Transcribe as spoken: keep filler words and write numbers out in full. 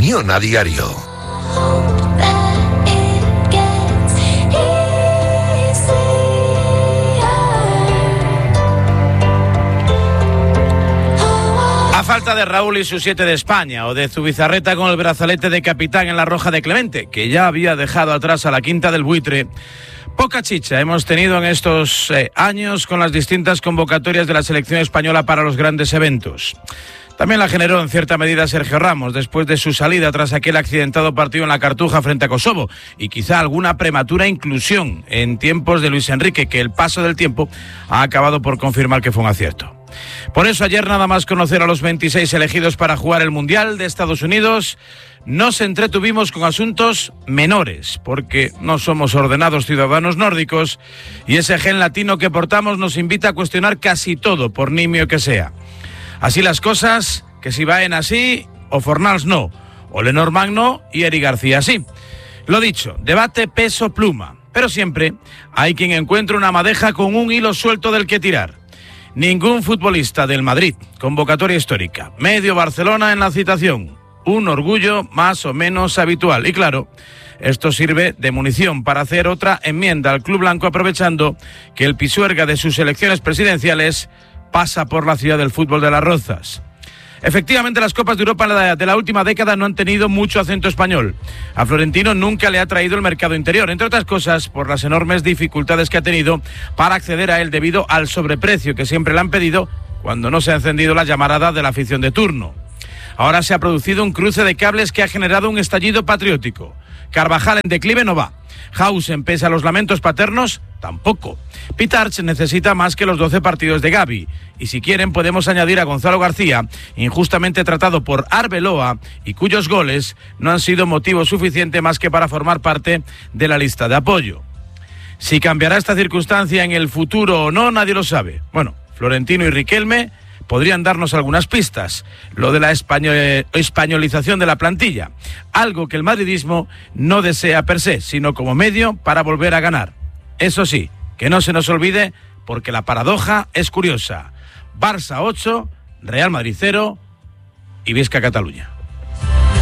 Opinión a diario. A falta de Raúl y su siete de España, o de Zubizarreta con el brazalete de capitán en la roja de Clemente, que ya había dejado atrás a la Quinta del Buitre, poca chicha hemos tenido en estos eh, años con las distintas convocatorias de la selección española para los grandes eventos. También la generó en cierta medida Sergio Ramos después de su salida tras aquel accidentado partido en la Cartuja frente a Kosovo, y quizá alguna prematura inclusión en tiempos de Luis Enrique, que el paso del tiempo ha acabado por confirmar que fue un acierto. Por eso ayer, nada más conocer a los veintiséis elegidos para jugar el Mundial de Estados Unidos, nos entretuvimos con asuntos menores, porque no somos ordenados ciudadanos nórdicos y ese gen latino que portamos nos invita a cuestionar casi todo, por nimio que sea. Así las cosas, que si Baena sí, o Fornals no, o Lenormand no y Eric García sí. Lo dicho, debate peso pluma, pero siempre hay quien encuentra una madeja con un hilo suelto del que tirar. Ningún futbolista del Madrid, convocatoria histórica, medio Barcelona en la citación, un orgullo más o menos habitual. Y claro, esto sirve de munición para hacer otra enmienda al Club Blanco, aprovechando que el pisuerga de sus elecciones presidenciales pasa por la ciudad del fútbol de Las Rozas. Efectivamente, las Copas de Europa de la última década no han tenido mucho acento español. A Florentino nunca le ha traído el mercado interior, entre otras cosas por las enormes dificultades que ha tenido para acceder a él debido al sobreprecio que siempre le han pedido cuando no se ha encendido la llamarada de la afición de turno. Ahora se ha producido un cruce de cables que ha generado un estallido patriótico. Carvajal en declive no va. Hausen, pese a los lamentos paternos, tampoco. Pitarch necesita más que los doce partidos de Gavi. Y si quieren podemos añadir a Gonzalo García, injustamente tratado por Arbeloa y cuyos goles no han sido motivo suficiente más que para formar parte de la lista de apoyo. Si cambiará esta circunstancia en el futuro o no, nadie lo sabe. Bueno, Florentino y Riquelme podrían darnos algunas pistas. Lo de la español, españolización de la plantilla, algo que el madridismo no desea per se, sino como medio para volver a ganar. Eso sí, que no se nos olvide, porque la paradoja es curiosa. Barça ocho, Real Madrid cero y Visca Cataluña.